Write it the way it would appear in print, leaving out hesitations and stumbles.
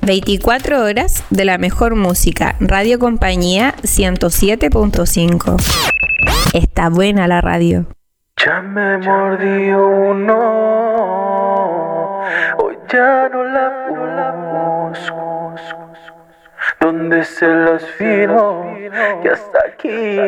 24 horas de la mejor música. Radio Compañía 107.5. Está buena la radio. Ya me mordió uno, hoy ya no la busco. ¿Dónde se los firmo? Que hasta aquí